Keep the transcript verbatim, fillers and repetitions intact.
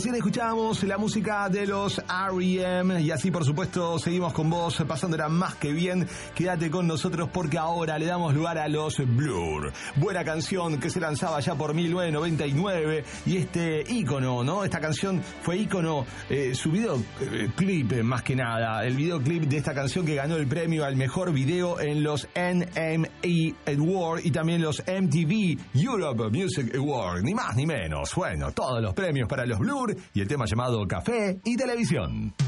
Recién escuchábamos la música de los R E M y así por supuesto seguimos con vos pasándola más que bien. Quédate con nosotros porque ahora le damos lugar a los Blur. Buena canción que se lanzaba ya por mil novecientos noventa y nueve y este ícono, ¿no? Esta canción fue ícono, eh, su videoclip eh, más que nada, el videoclip de esta canción que ganó el premio al mejor video en los N M E Awards y también los M T V Europe Music Awards, ni más ni menos. Bueno, todos los premios para los Blur y el tema llamado Café y Televisión.